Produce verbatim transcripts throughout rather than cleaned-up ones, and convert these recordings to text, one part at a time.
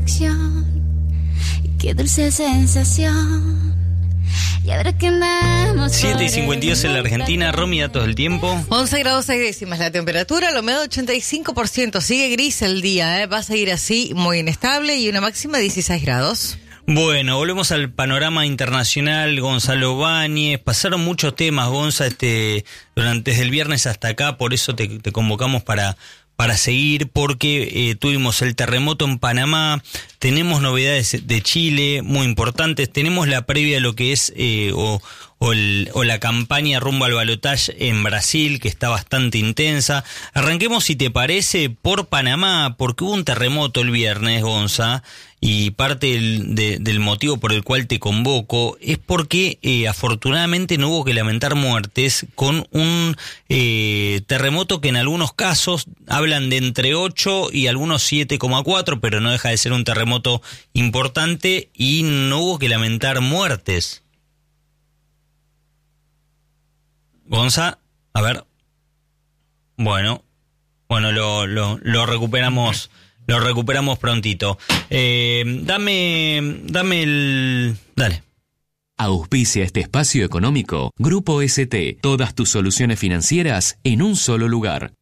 ficción. Y qué dulce sensación. Y ahora que andamos siete y cincuenta y dos en la Argentina. Romy, datos del tiempo. once grados seis décimas la temperatura, la humedad ochenta y cinco por ciento. Sigue gris el día, ¿eh? Va a seguir así, muy inestable, y una máxima de dieciséis grados. Bueno, volvemos al panorama internacional. Gonzalo Báñez, pasaron muchos temas, Gonza, este, durante desde el viernes hasta acá, por eso te, te convocamos para, para seguir, porque eh, tuvimos el terremoto en Panamá, tenemos novedades de Chile muy importantes, tenemos la previa de lo que es eh, o, o, el, o la campaña rumbo al balotaje en Brasil, que está bastante intensa. Arranquemos, si te parece, por Panamá, porque hubo un terremoto el viernes, Gonza, y parte del, de, del motivo por el cual te convoco es porque eh, afortunadamente no hubo que lamentar muertes con un eh, terremoto que en algunos casos hablan de entre ocho y algunos siete coma cuatro, pero no deja de ser un terremoto importante y no hubo que lamentar muertes. Gonza, a ver. Bueno, bueno, lo, lo, lo recuperamos. Lo recuperamos prontito. Eh, dame, dame el... Dale. Auspicia este espacio económico. Grupo S T. Todas tus soluciones financieras en un solo lugar.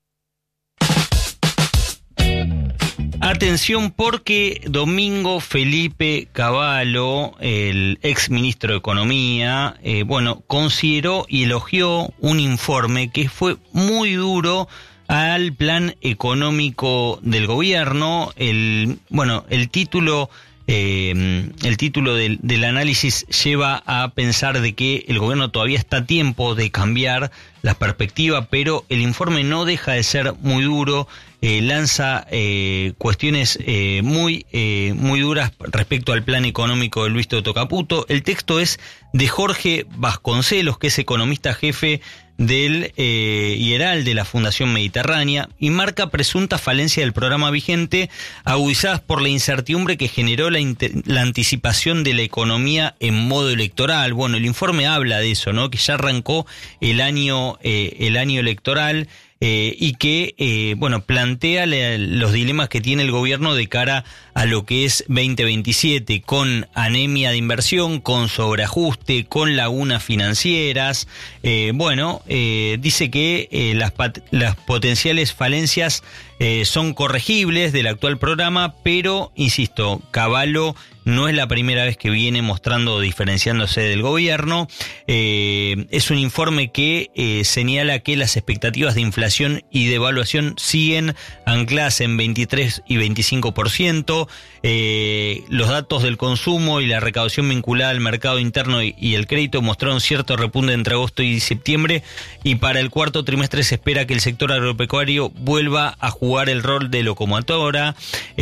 Atención, porque Domingo Felipe Cavallo, el ex ministro de Economía, eh, bueno, consideró y elogió un informe que fue muy duro al plan económico del gobierno. El bueno, el título eh, el título del, del análisis lleva a pensar de que el gobierno todavía está a tiempo de cambiar la perspectiva, pero el informe no deja de ser muy duro. Eh, lanza eh, cuestiones eh, muy eh, muy duras respecto al plan económico de Luis Toto Caputo. El texto es de Jorge Vasconcelos, que es economista jefe del eh, IERAL, de la Fundación Mediterránea, y marca presunta falencia del programa vigente, agudizadas por la incertidumbre que generó la, la anticipación de la economía en modo electoral. Bueno, el informe habla de eso, ¿no? Que ya arrancó el año eh, el año electoral. Eh, y que, eh, bueno, plantea le, los dilemas que tiene el gobierno de cara a lo que es veinte veintisiete, con anemia de inversión, con sobreajuste, con lagunas financieras. Eh, bueno, eh, dice que eh, las, pat- las potenciales falencias eh, son corregibles del actual programa, pero, insisto, Cavallo no es la primera vez que viene mostrando o diferenciándose del gobierno. Eh, es un informe que eh, señala que las expectativas de inflación y devaluación siguen ancladas en veintitrés y veinticinco por ciento. Eh, los datos del consumo y la recaudación vinculada al mercado interno y, y el crédito mostraron cierto repunte entre agosto y septiembre, y para el cuarto trimestre se espera que el sector agropecuario vuelva a jugar el rol de locomotora.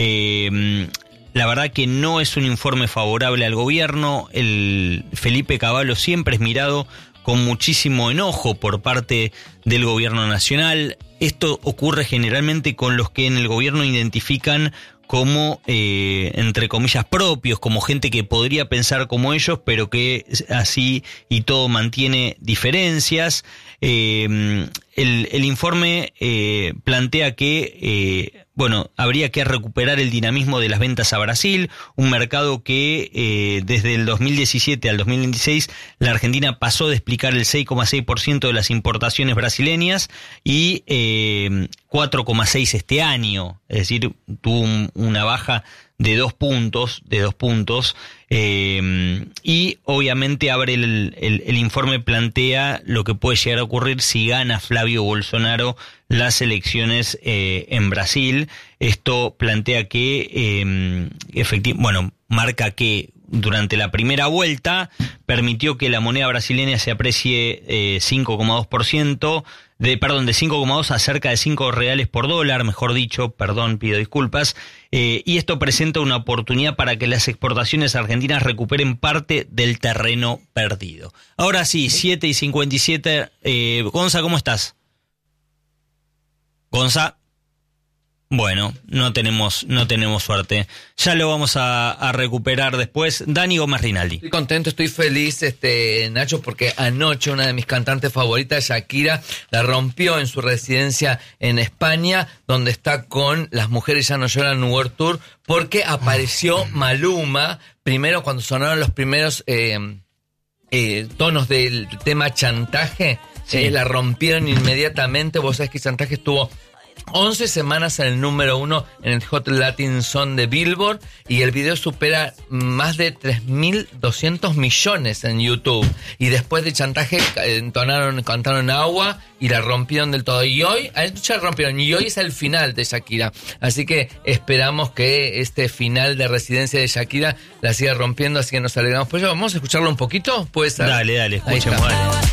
Eh, La verdad que no es un informe favorable al gobierno. El Felipe Cavallo siempre es mirado con muchísimo enojo por parte del gobierno nacional. Esto ocurre generalmente con los que en el gobierno identifican como, eh, entre comillas, propios, como gente que podría pensar como ellos, pero que así y todo mantiene diferencias. Eh, el, el informe eh, plantea que, eh, bueno, habría que recuperar el dinamismo de las ventas a Brasil, un mercado que eh, desde el dos mil diecisiete al dos mil veintiséis la Argentina pasó de explicar el seis coma seis por ciento de las importaciones brasileñas y eh, cuatro coma seis por ciento este año, es decir, tuvo un, una baja de dos puntos, de dos puntos, eh, y obviamente abre el, el, el informe plantea lo que puede llegar a ocurrir si gana Flavio Bolsonaro las elecciones eh, en Brasil. Esto plantea que, eh, efecti- bueno, marca que durante la primera vuelta permitió que la moneda brasileña se aprecie eh, cinco coma dos por ciento, de, perdón, de cinco coma dos a cerca de cinco reales por dólar, mejor dicho, perdón, pido disculpas, eh, y esto presenta una oportunidad para que las exportaciones argentinas recuperen parte del terreno perdido. Ahora sí, siete y cincuenta y siete, eh, Gonza, ¿cómo estás? Gonza. Bueno, no tenemos no tenemos suerte. Ya lo vamos a, a recuperar después. Dani Gómez Rinaldi. Estoy contento, estoy feliz, este Nacho, porque anoche una de mis cantantes favoritas, Shakira, la rompió en su residencia en España, donde está con Las Mujeres Ya No Lloran World Tour, porque apareció Maluma, primero cuando sonaron los primeros eh, eh, tonos del tema Chantaje, sí. eh, la rompieron inmediatamente. Vos sabés que Chantaje estuvo once semanas en el número uno en el Hot Latin Song de Billboard, y el video supera más de tres mil doscientos millones en YouTube. Y después de Chantaje entonaron, cantaron Agua y la rompieron del todo. Y hoy, ya rompieron, y hoy es el final de Shakira. Así que esperamos que este final de residencia de Shakira la siga rompiendo, así que nos alegramos por ello. ¿Vamos a escucharlo un poquito? ¿Puede ser? Dale, dale, escuchemos, dale.